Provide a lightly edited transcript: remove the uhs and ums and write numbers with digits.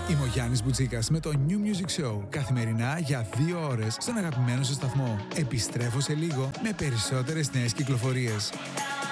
Είμαι ο Γιάννης Μπουτσίκας με το New Music Show. Καθημερινά για 2 ώρες στον αγαπημένο σου σταθμό. Επιστρέφω σε λίγο με περισσότερες νέες κυκλοφορίες.